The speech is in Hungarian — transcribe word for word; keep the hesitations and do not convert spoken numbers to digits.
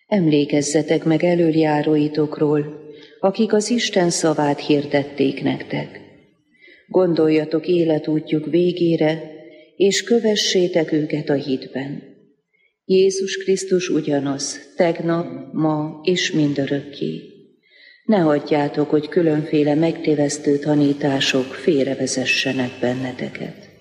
Emlékezzetek meg elöljáróitokról, akik az Isten szavát hirdették nektek. Gondoljatok életútjuk végére, és kövessétek őket a hitben. Jézus Krisztus ugyanaz, tegnap, ma és mindörökké. Ne hagyjátok, hogy különféle megtévesztő tanítások félrevezessenek benneteket.